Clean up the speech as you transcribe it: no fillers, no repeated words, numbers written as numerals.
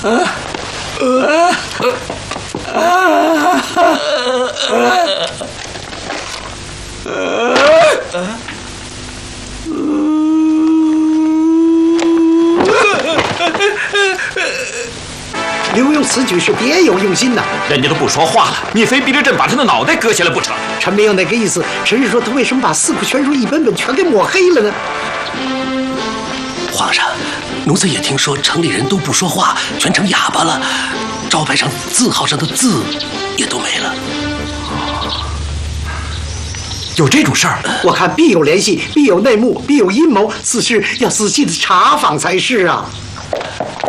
刘墉此举是别有用心呐！ 人家都不说话了，你非逼着朕把他的脑袋割下来不成？ 臣没有那个意思，只是说他为什么把四库全书一本本全给抹黑了呢？ 皇上，奴才也听说城里人都不说话，全成哑巴了，招牌上字号上的字也都没了。 有这种事儿？ 我看必有联系，必有内幕，必有阴谋，此事要仔细的查访才是啊。